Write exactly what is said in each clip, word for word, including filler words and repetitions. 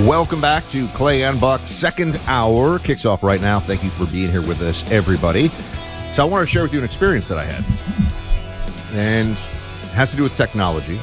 Welcome back to Clay and Buck. Second hour kicks off right now. Thank you for being here with us, everybody. So I want to share with you an experience that I had. And it has to do with technology.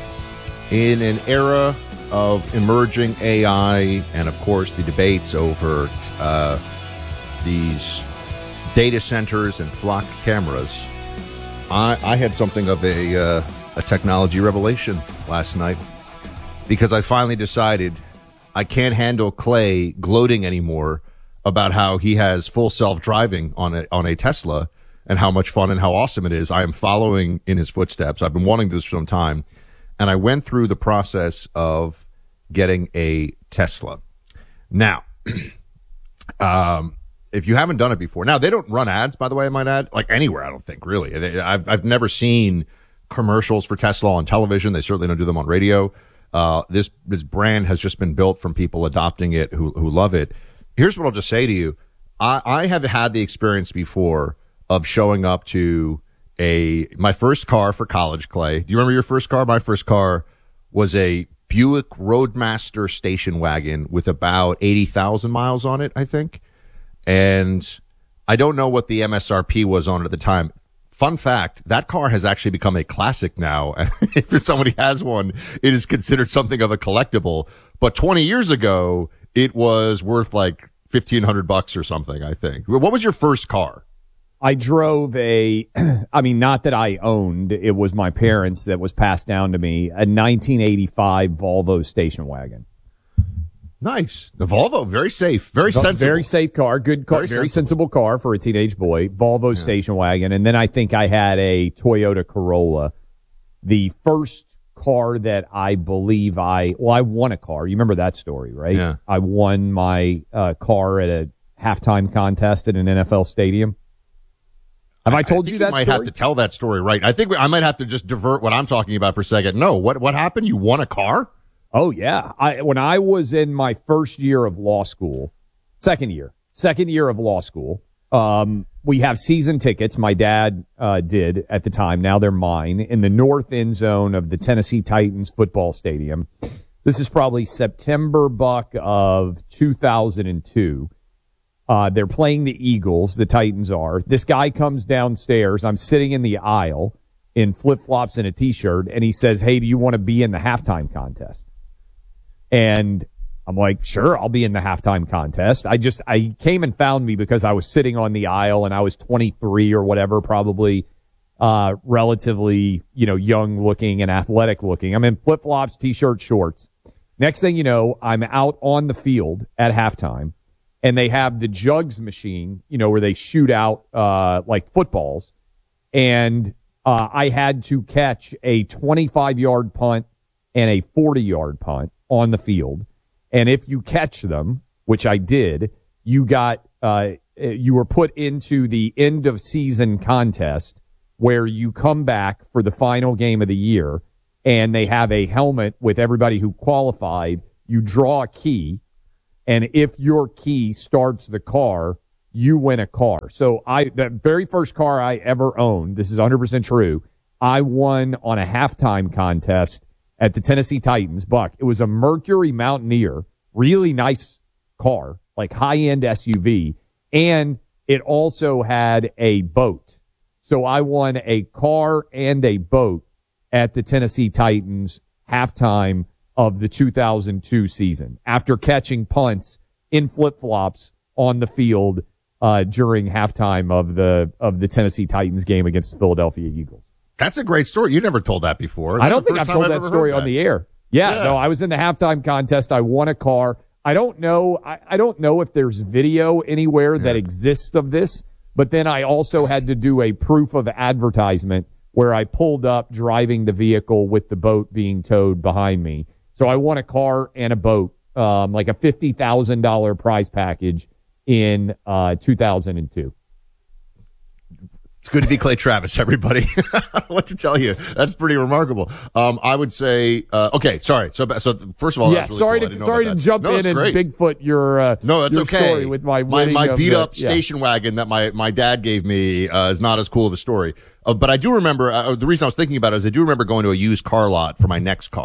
In an era of emerging A I and, of course, the debates over uh, these data centers and flock cameras, I, I had something of a, uh, a technology revelation last night because I finally decided I can't handle Clay gloating anymore about how he has full self-driving on a, on a Tesla and how much fun and how awesome it is. I am following in his footsteps. I've been wanting this for some time. And I went through the process of getting a Tesla. Now, um, if you haven't done it before, now they don't run ads, by the way, I might add, like anywhere, I don't think, really. I've, I've never seen commercials for Tesla on television. They certainly don't do them on radio. Uh, this, this brand has just been built from people adopting it who, who love it. Here's what I'll just say to you. I, I have had the experience before of showing up to a, my first car for college, Clay. Do you remember your first car? My first car was a Buick Roadmaster station wagon with about eighty thousand miles on it, I think. And I don't know what the M S R P was on it at the time. Fun fact, that car has actually become a classic now. If somebody has one, it is considered something of a collectible. But twenty years ago, it was worth like fifteen hundred bucks or something, I think. What was your first car? I drove a, I mean, not that I owned, it was my parents that was passed down to me, a nineteen eighty-five Volvo station wagon. Nice. The Volvo, very safe, very sensible. Very safe car, good car, very, very sensible car for a teenage boy. Volvo yeah. station wagon. And then I think I had a Toyota Corolla. The first car that I believe I, well, I won a car. You remember that story, right? Yeah. I won my uh, car at a halftime contest at an N F L stadium. Have I told I you that you might story? have to tell that story, right? I think we, I might have to just divert what I'm talking about for a second. No, what what happened? You won a car? Oh, yeah. I, when I was in my first year of law school, second year, second year of law school, um, we have season tickets. My dad uh, did at the time. Now they're mine in the north end zone of the Tennessee Titans football stadium. This is probably September, Buck, of two thousand two. Uh, they're playing the Eagles. The Titans are. This guy comes downstairs. I'm sitting in the aisle in flip-flops and a T-shirt, and he says, "Hey, do you want to be in the halftime contest?" And I'm like, sure, I'll be in the halftime contest. I just, I came and found me because I was sitting on the aisle and I was twenty-three or whatever, probably, uh, relatively, you know, young looking and athletic looking. I'm in flip flops, t-shirt, shorts. Next thing you know, I'm out on the field at halftime and they have the jugs machine, you know, where they shoot out, uh, like footballs. And, uh, I had to catch a twenty-five yard punt and a forty yard punt on the field. And if you catch them, which I did, you got, uh, you were put into the end of season contest where you come back for the final game of the year and they have a helmet with everybody who qualified. You draw a key. And if your key starts the car, you win a car. So I, the very first car I ever owned, this is one hundred percent true, I won on a halftime contest at the Tennessee Titans. Buck, it was a Mercury Mountaineer, really nice car, like high-end S U V, and it also had a boat. So I won a car and a boat at the Tennessee Titans halftime of the two thousand two season after catching punts in flip-flops on the field uh, during halftime of the of the Tennessee Titans game against the Philadelphia Eagles. That's a great story. You never told that before. That's I don't think I've told that story on the air. Yeah, yeah, no, I was in the halftime contest. I won a car. I don't know. I, I don't know if there's video anywhere yeah. that exists of this, but then I also had to do a proof of advertisement where I pulled up driving the vehicle with the boat being towed behind me. So I won a car and a boat, um, like a fifty thousand dollars prize package in uh, two thousand two. It's good to be Clay Travis, everybody. What to tell you? That's pretty remarkable. Um, I would say, uh, okay, sorry. So, so first of all, yeah, that's really sorry cool. to sorry to jump no, in and great. Bigfoot your uh, no, that's your okay. story with my my, my beat the, up yeah. station wagon that my my dad gave me uh, is not as cool of a story. Uh, but I do remember uh, the reason I was thinking about it is I do remember going to a used car lot for my next car.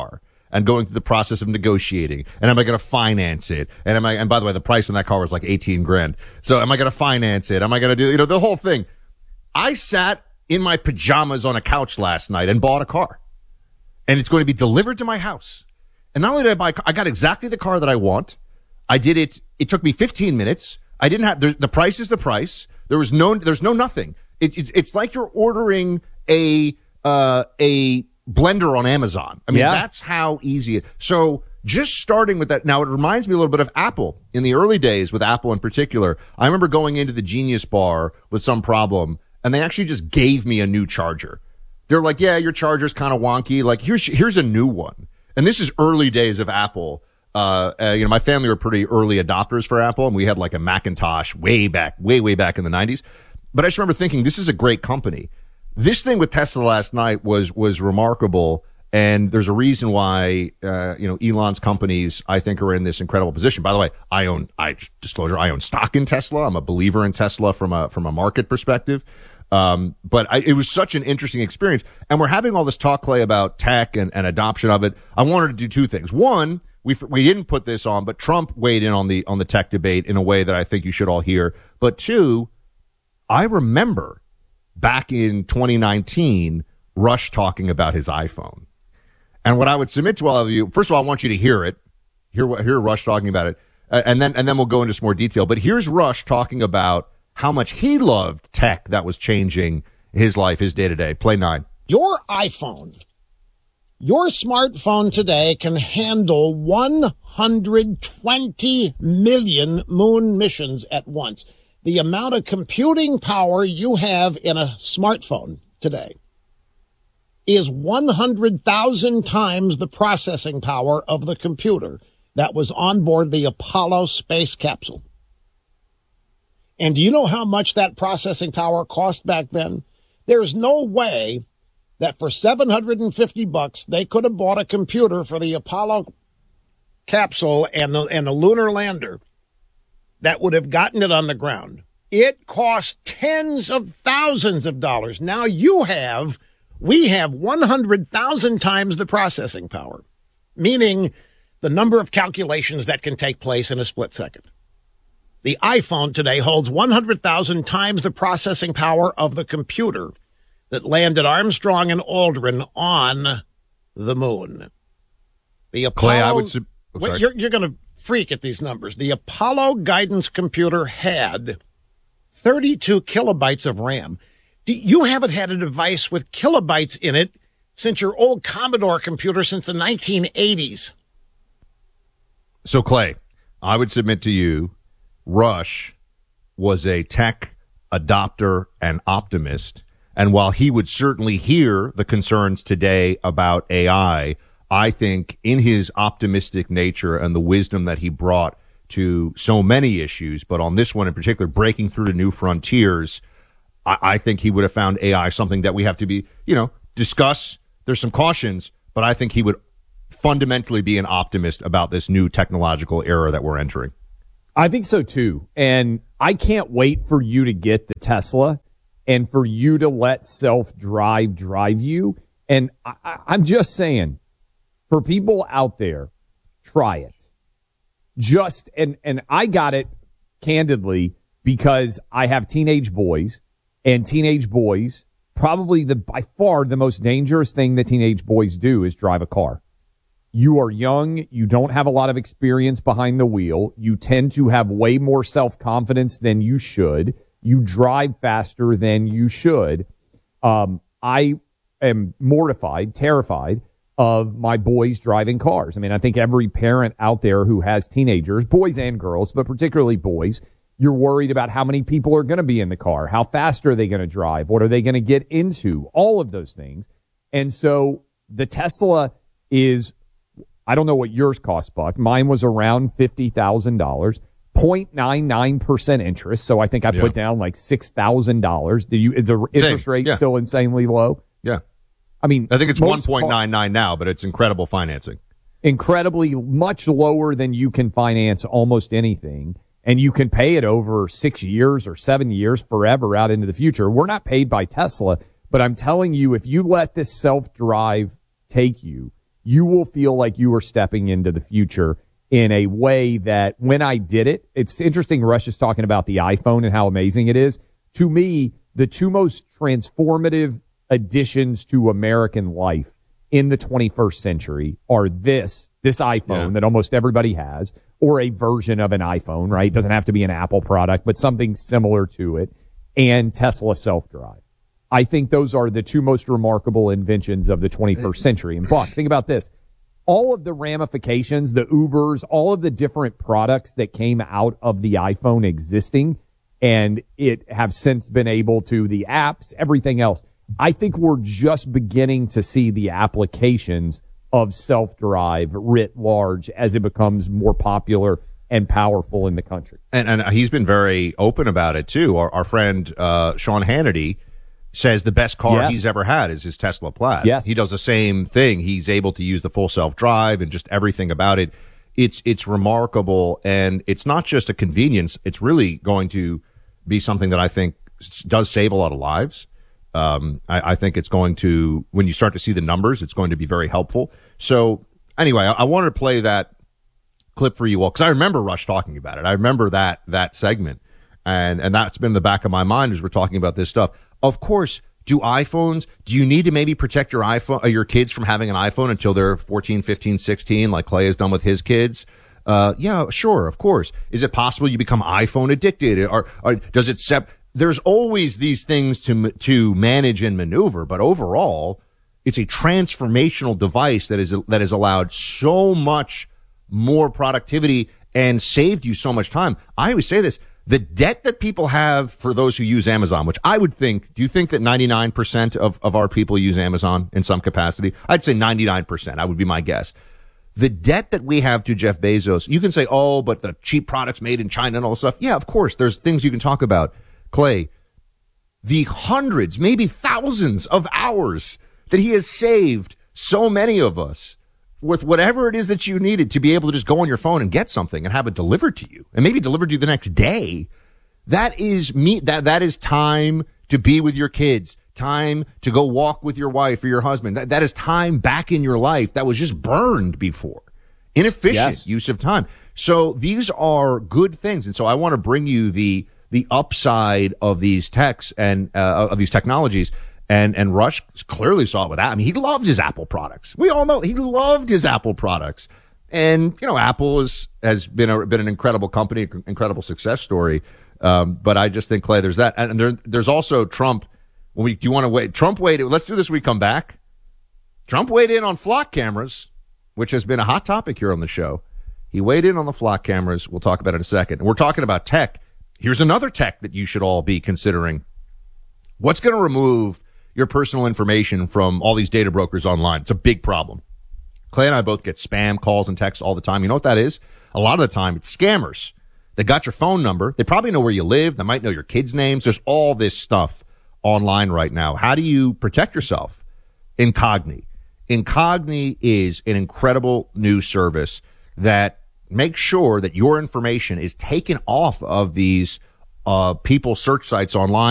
and going through the process of negotiating. And am I going to finance it? And am I, and by the way, the price on that car was like eighteen grand. So am I going to finance it? Am I going to do, you know, the whole thing? I sat in my pajamas on a couch last night and bought a car, and it's going to be delivered to my house. And not only did I buy, I got exactly the car that I want. I did it. It took me fifteen minutes. I didn't have, the, the price is the price. There was no, there's no nothing. It, it, it's like you're ordering a, uh, a blender on Amazon. I mean, yeah. That's how easy it. So just starting with that. Now it reminds me a little bit of Apple in the early days with Apple in particular. I remember going into the Genius Bar with some problem, and they actually just gave me a new charger. They're like, yeah, your charger's kind of wonky. Like, here's, here's a new one. And this is early days of Apple. Uh, uh, you know, my family were pretty early adopters for Apple, and we had like a Macintosh way back, way, way back in the nineties. But I just remember thinking, this is a great company. This thing with Tesla last night was, was remarkable. And there's a reason why, uh, you know, Elon's companies, I think, are in this incredible position. By the way, I own, I disclosure, I own stock in Tesla. I'm a believer in Tesla from a, from a market perspective. Um, but I, it was such an interesting experience. And we're having all this talk, Clay, about tech and, and adoption of it. I wanted to do two things. One, we, we didn't put this on, but Trump weighed in on the, on the tech debate in a way that I think you should all hear. But two, I remember back in twenty nineteen, Rush talking about his iPhone. And what I would submit to all of you, first of all, I want you to hear it, hear what, hear Rush talking about it. Uh, and then, and then we'll go into some more detail. But here's Rush talking about how much he loved tech that was changing his life, his day to day. Play nine. Your iPhone, your smartphone today can handle one hundred twenty million moon missions at once. The amount of computing power you have in a smartphone today is one hundred thousand times the processing power of the computer that was on board the Apollo space capsule. And do you know how much that processing power cost back then? There's no way that for seven hundred fifty bucks, they could have bought a computer for the Apollo capsule and the, and the lunar lander that would have gotten it on the ground. It cost tens of thousands of dollars. Now you have, we have one hundred thousand times the processing power, meaning the number of calculations that can take place in a split second. The iPhone today holds one hundred thousand times the processing power of the computer that landed Armstrong and Aldrin on the moon. The Apollo, Clay, I would sub- oh, wait, you're, you're going to freak at these numbers. The Apollo guidance computer had thirty-two kilobytes of RAM. You haven't had a device with kilobytes in it since your old Commodore computer since the nineteen eighties. So, Clay, I would submit to you, Rush was a tech adopter and optimist. And while he would certainly hear the concerns today about A I, I think in his optimistic nature and the wisdom that he brought to so many issues, but on this one in particular, breaking through to new frontiers, I, I think he would have found A I something that we have to be, you know, discuss. There's some cautions, but I think he would fundamentally be an optimist about this new technological era that we're entering. I think so too. And I can't wait for you to get the Tesla and for you to let self-drive drive you. And I, I, I'm just saying, for people out there, try it. Just, and, and I got it candidly because I have teenage boys, and teenage boys, probably the, by far the most dangerous thing that teenage boys do is drive a car. You are young. You don't have a lot of experience behind the wheel. You tend to have way more self-confidence than you should. You drive faster than you should. Um, I am mortified, terrified of my boys driving cars. I mean, I think every parent out there who has teenagers, boys and girls, but particularly boys, you're worried about how many people are going to be in the car. How fast are they going to drive? What are they going to get into? All of those things. And so the Tesla is, I don't know what yours cost, Buck. Mine was around fifty thousand dollars. zero point nine nine percent interest. So I think I put yeah. down like six thousand dollars. Do you, is the interest Same. rate yeah. still insanely low? Yeah. I mean, I think it's one point nine nine now, but it's incredible financing. Incredibly much lower than you can finance almost anything. And you can pay it over six years or seven years forever out into the future. We're not paid by Tesla, but I'm telling you, if you let this self-drive take you, you will feel like you are stepping into the future in a way that when I did it, it's interesting. Rush is talking about the iPhone and how amazing it is. To me, the two most transformative additions to American life in the twenty-first century are this, this iPhone yeah. that almost everybody has, or a version of an iPhone, right? It doesn't have to be an Apple product, but something similar to it, and Tesla self-drive. I think those are the two most remarkable inventions of the twenty-first century. And Buck, think about this. All of the ramifications, the Ubers, all of the different products that came out of the iPhone existing, and it have since been able to, the apps, everything else. I think we're just beginning to see the applications of self-drive writ large as it becomes more popular and powerful in the country. And, and he's been very open about it, too. Our, our friend uh, Sean Hannity says the best car yes. he's ever had is his Tesla Plaid. Yes. He does the same thing. He's able to use the full self-drive and just everything about it. It's it's remarkable, and it's not just a convenience. It's really going to be something that I think does save a lot of lives. Um, I, I think it's going to, when you start to see the numbers, it's going to be very helpful. So anyway, I, I wanted to play that clip for you all because I remember Rush talking about it. I remember that that segment, and and that's been in the back of my mind as we're talking about this stuff. Of course, do iPhones, do you need to maybe protect your iPhone, or your kids from having an iPhone until they're fourteen, fifteen, sixteen, like Clay has done with his kids? Uh, yeah, sure, of course. Is it possible you become iPhone addicted, or, or does it sep- there's always these things to, to manage and maneuver, but overall, it's a transformational device that is, that has allowed so much more productivity and saved you so much time. I always say this. The debt that people have for those who use Amazon, which I would think, do you think that ninety-nine percent of, of our people use Amazon in some capacity? I'd say ninety-nine percent. That would be my guess. The debt that we have to Jeff Bezos, you can say, oh, but the cheap products made in China and all this stuff. Yeah, of course. There's things you can talk about. Clay, the hundreds, maybe thousands of hours that he has saved so many of us with whatever it is that you needed to be able to just go on your phone and get something and have it delivered to you, and maybe delivered to you the next day. That is me. That, that is time to be with your kids, time to go walk with your wife or your husband. That, that is time back in your life that was just burned before. Inefficient yes. use of time. So these are good things. And so I want to bring you the, the upside of these techs and, uh, of these technologies. And, and Rush clearly saw it with that. I mean, he loved his Apple products. We all know he loved his Apple products. And, you know, Apple is, has been a, been an incredible company, incredible success story. Um, but I just think, Clay, there's that. And there, there's also Trump. When we, do you want to wait? Trump weighed in. Let's do this when we come back. Trump weighed in on flock cameras, which has been a hot topic here on the show. He weighed in on the flock cameras. We'll talk about it in a second. And we're talking about tech. Here's another tech that you should all be considering. What's going to remove your personal information from all these data brokers online? It's a big problem. Clay and I both get spam calls and texts all the time. You know what that is? A lot of the time, it's scammers. They got your phone number. They probably know where you live. They might know your kids' names. There's all this stuff online right now. How do you protect yourself? Incogni. Incogni is an incredible new service that makes sure that your information is taken off of these uh people search sites online.